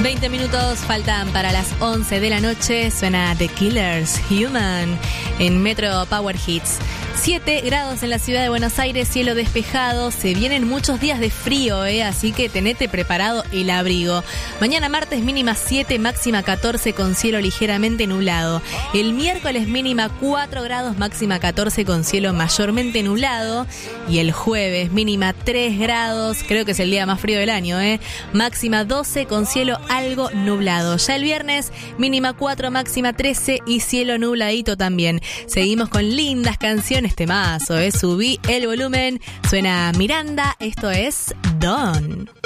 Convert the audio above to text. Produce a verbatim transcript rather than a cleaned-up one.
veinte minutos faltan para las once de la noche. Suena The Killers, Human, en Metro Power Hits. siete grados en la ciudad de Buenos Aires, cielo despejado. Se vienen muchos días de frío, ¿eh? Así que tenete preparado el abrigo. Mañana martes mínima siete, máxima catorce con cielo ligeramente nublado. El miércoles mínima cuatro grados, máxima catorce con cielo mayormente nublado. Y el jueves mínima tres grados, creo que es el día más frío del año, ¿eh? Máxima doce con cielo algo nublado. Ya el viernes mínima cuatro, máxima trece y cielo nubladito también. Seguimos con lindas canciones. Temazo, ¿eh? Subí el volumen. Suena Miranda. Esto es Don.